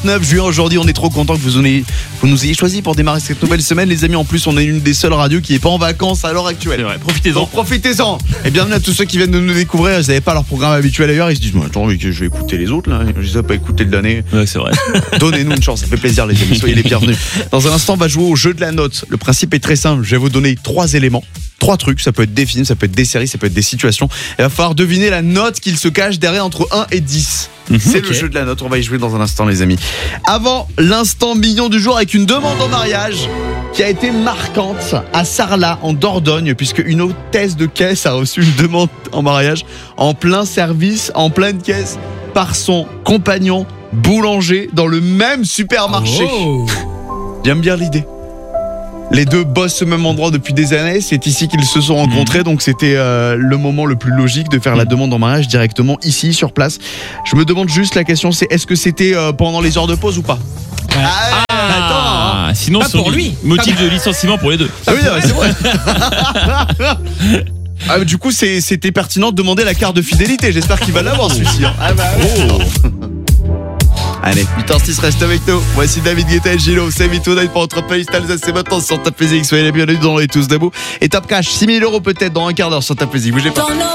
29 juin aujourd'hui. On est trop content que vous nous ayez choisi pour démarrer cette nouvelle semaine, les amis. En plus, on est une des seules radios qui n'est pas en vacances à l'heure actuelle. C'est vrai, profitez-en. Donc profitez-en. Et bienvenue à tous ceux qui viennent de nous découvrir. Ils n'avaient pas leur programme habituel ailleurs. Ils se disent attends, mais que je vais écouter les autres là. Je les ai pas écoutés de l'année. Ouais, c'est vrai. Donnez-nous une chance, ça fait plaisir les amis. Soyez les bienvenus. Dans un instant, on va jouer au jeu de la note. Le principe est très simple. Je vais vous donner 3 éléments. 3 trucs, ça peut être des films, ça peut être des séries, ça peut être des situations. Il va falloir deviner la note qu'il se cache derrière entre 1 et 10. C'est le jeu de la note, on va y jouer dans un instant les amis. Avant l'instant mignon du jour avec une demande en mariage qui a été marquante à Sarlat en Dordogne, puisque une hôtesse de caisse a reçu une demande en mariage en plein service, en pleine caisse, par son compagnon boulanger dans le même supermarché. J'aime bien l'idée. Les deux bossent au même endroit depuis des années, c'est ici qu'ils se sont rencontrés, donc c'était le moment le plus logique de faire la demande en mariage directement ici, sur place. Je me demande juste, la question c'est, est-ce que c'était pendant les heures de pause ou pas? Attends, sinon pas c'est pour lui. motif de licenciement pour les deux. Ah oui, c'est vrai. Du coup, c'était pertinent de demander la carte de fidélité, j'espère qu'il va l'avoir celui-ci. Allez, 8h06, reste avec nous. Voici David Guetta et Gilo. C'est Me Tonight pour notre playlist Alsace. C'est maintenant sur ta physique. Soyez les bienvenus dans les tous debout. Et Top Cash, 6 000 € peut-être dans un quart d'heure sur ta physique. Bougez pas.